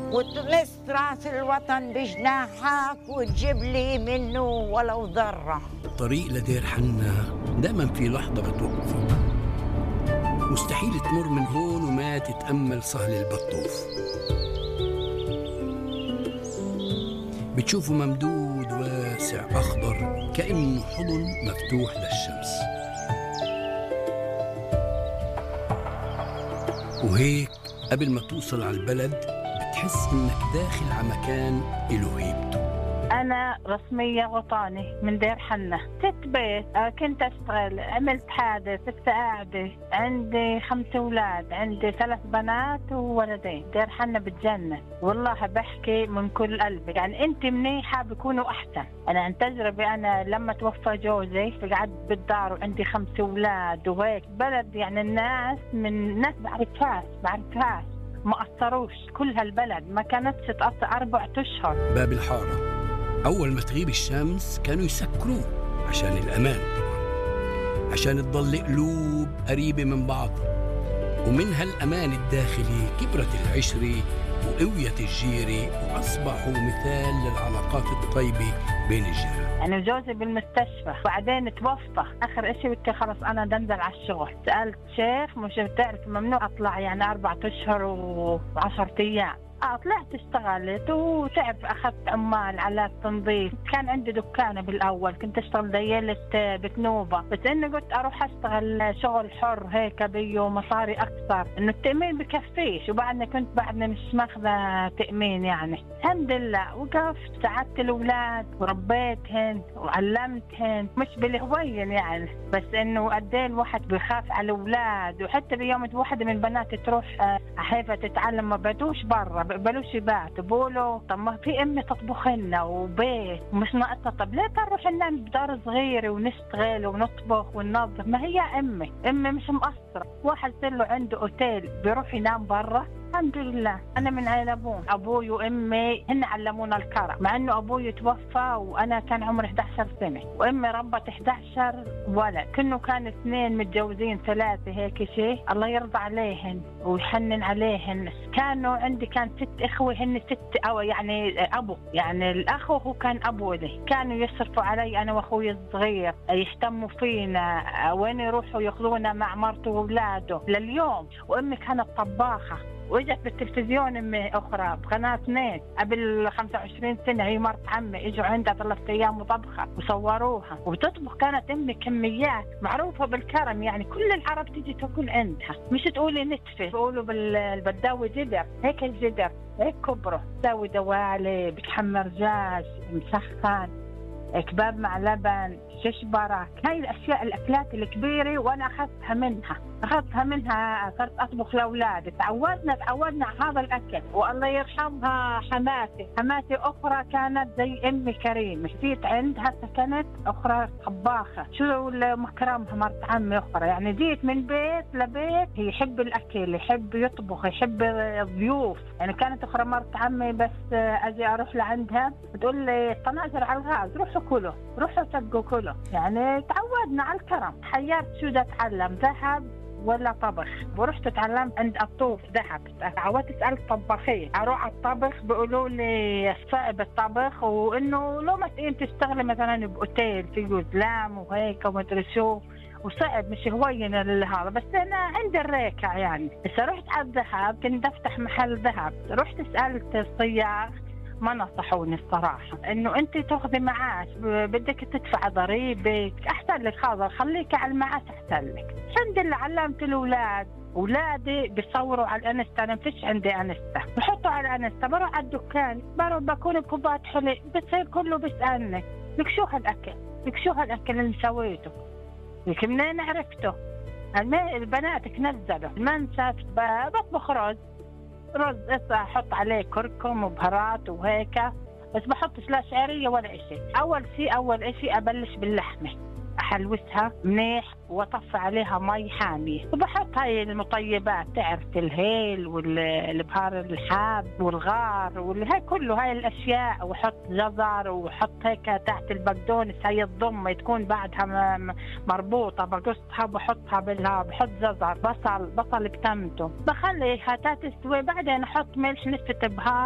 وتمس راس الوطن بجناحك وتجيب لي منه ولو ذرة. الطريق لدير حنا دائما في لحظة بتوقفك، مستحيل تمر من هون وما تتأمل صهل البطوف. بتشوفه ممدود واسع أخضر كأنه حضن مفتوح للشمس، وهيك قبل ما توصل على البلد بتحس إنك داخل على مكان إله هيبته. أنا رسمية وطني من دير حنا، ست بيت، كنت أشتغل، عملت حادث، كنت قاعدة، عندي 5 أولاد، عندي 3 بنات وولدين. دير حنا بتجنن والله، بحكي من كل قلبي. يعني أنت منيحة بيكونوا أحسن. أنا عن تجربة، أنا لما توفى جوزي قعدت بالدار وعندي 5 أولاد وهيك بلد، يعني الناس من ناس بعرفهاش ما قصروش. كل هالبلد ما كانتش تقصر 4 أشهر. باب الحارة أول ما تغيب الشمس كانوا يسكروه عشان الأمان طبعا، عشان تضل قلوب قريبة من بعض، ومن هالأمان الداخلي كبرت العشرة وقويت الجيرة وأصبحوا مثال للعلاقات الطيبة بين الجيران. يعني جوزي بالمستشفى وبعدين توفى، آخر إشي قلت خلص أنا دنزل على الشغل. سألت شيخ، مش بتعرف ممنوع أطلع يعني 4 أشهر و10 أيام. طلعت اشتغلت وتعب، أخذت عمال على التنظيف. كان عندي دكانة بالأول، كنت أشتغل ديالة بكنوبة، بس إني قلت أروح أشتغل شغل حر هيك بيو مصاري أكثر، إنه التأمين بكفيش، وبعدني كنت مش ماخذة تأمين. يعني الحمد لله وقفت، ساعدت الأولاد وربيتهن وعلمتهن، مش بالهوين يعني، بس إنه قد ايه الواحد بيخاف على الأولاد. وحتى بيوم واحدة من بناتي تروح حيفا تتعلم، ما بدوش برا، بقبلوش يبعتوا، بقولوا طب ما في امي تطبخ لنا وبيت مش ناقصه، طب ليه نروح ننام بدار صغيره ونشتغل ونطبخ وننظف؟ ما هي امي مش مقصره. واحد صار له عنده اوتيل بيروح ينام برا. الحمد لله انا من عيله ابوي وامي هن علمونا الكرم، مع انه ابوي توفى وانا كان عمري 11 سنه، وامي ربت 11 ولد، كان 2 متجوزين 3 هيك شيء. الله يرضى عليهن ويحنن عليهن. كان 6 اخوه، هن 6 أو يعني ابو، يعني الاخ هو كان ابو لي. كانوا يصرفوا علي انا واخوي الصغير، يهتموا فينا، وين يروحوا ياخذونا مع مرته واولاده لليوم. وامي كانت طباخه، واجت بالتلفزيون امي اخرى بقناه 2 قبل 25 سنه، هي مرت عمي، اجوا عندها 3 ايام وطبخه وصوروها وبتطبخ. كانت امي كميات معروفه بالكرم، يعني كل العرب تيجي تاكل عندها، مش تقولي نتفه، بيقولوا بالداوي جدر، هيك الجدر هيك كبره، تسوي دوالي، بتحمر دجاج مسخن، كباب مع لبن، ششبرة. هاي الأشياء الأكلات الكبيرة وأنا أخذتها منها، صرت أطبخ لأولادي. تعودنا على هذا الأكل. والله يرحمها حماتي أخرى كانت زي أمي كريمة، جيت عندها سكنت أخرى طباخة، شو مكرمها مرت عمي أخرى. يعني جيت من بيت لبيت، هي يحب الأكل، يحب يطبخ، يحب الضيوف. يعني كانت أخرى مرت عمي بس أجي أروح لعندها بتقول لي طناجر على الغاز، روحوا كله، روحوا سقوا كله. يعني تعودنا على الكرم. حيرت شو بدي أتعلم، ذهب ولا طبخ؟ ورحت تعلمت عند الطوف ذهب. تعودت أسأل طباخين، أروح على الطبخ بيقولوا لي صعب الطبخ، وإنه لو ما تشتغلي مثلا بأوتيل فيه زلام وهيك ومدري شو، وصعب مش هوين هذا. بس أنا عندي الريكة يعني. بس رحت على الذهب، كنت أفتح محل ذهب، رحت سألت الصياغ، ما نصحوني الصراحة، انه انت تاخذي معاش، بدك تدفع ضريبك، احسن لك هذا، خليك على المعاش احسن لك. الحمد لله علمت الاولاد، اولادي بيصوروا على الانستا، انا مفيش عندي انستا، بحطوا على الانستا، بروح على الدكان، بكون بكوبات حلي، بتصير كله بيسالني لك شو هالاكل اللي سويته، لك منين عرفته؟ البناتك نزلوا المنسف، بطبخ رز احط عليه كركم وبهارات وهيك، بس بحطش لا شعريه ولا شيء. اول شيء ابلش باللحمه، احلوسها منيح واطفي عليها مي حاميه، وبحط هاي المطيبات، تعرف الهيل والبهار الحاب والغار هاي كله، هاي الاشياء، وحط جزر، وحط هيك تحت البقدونس، هاي الضمه تكون بعدها مربوطه، بقصها بحطها بحط جزر، بصل بتمته، بخليها تستوي، بعدين احط ملح، نسبه بهار